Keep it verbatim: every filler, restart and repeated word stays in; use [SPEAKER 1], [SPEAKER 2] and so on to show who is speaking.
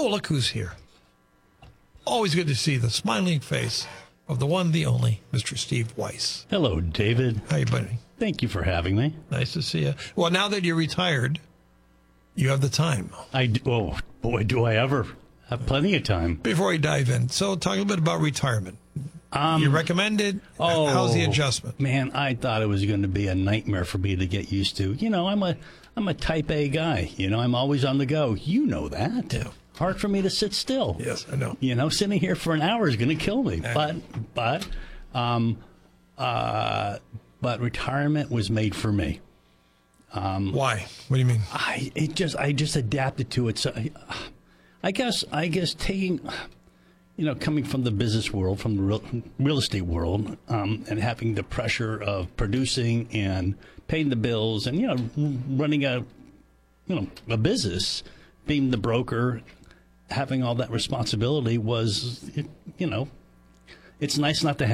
[SPEAKER 1] Oh, look who's here. Always good to see the smiling face of the one, the only, Mister Steve Weiss.
[SPEAKER 2] Hello, David.
[SPEAKER 1] How you, buddy?
[SPEAKER 2] Thank you for having me.
[SPEAKER 1] Nice to see you. Well, now that you're retired, you have the time.
[SPEAKER 2] I do, oh, boy, do I ever have plenty of time.
[SPEAKER 1] Before we dive in, so talk a little bit about retirement.
[SPEAKER 2] Um,
[SPEAKER 1] you recommend it?
[SPEAKER 2] Oh,
[SPEAKER 1] how's the adjustment?
[SPEAKER 2] Man, I thought it was going to be a nightmare for me to get used to. You know, I'm a I'm a type A guy. You know, I'm always on the go. You know that.
[SPEAKER 1] Yeah.
[SPEAKER 2] Hard for me to sit still.
[SPEAKER 1] Yes, I know.
[SPEAKER 2] You know, sitting here for an hour is going to kill me.
[SPEAKER 1] Yeah.
[SPEAKER 2] But but um uh but retirement was made for me.
[SPEAKER 1] Um, Why? What do you mean?
[SPEAKER 2] I it just I just adapted to it. So I, I guess I guess taking, you know, coming from the business world, from the real, real estate world, um, and having the pressure of producing and paying the bills, and you know, running a, you know, a business, being the broker, having all that responsibility was, you know, it's nice not to have.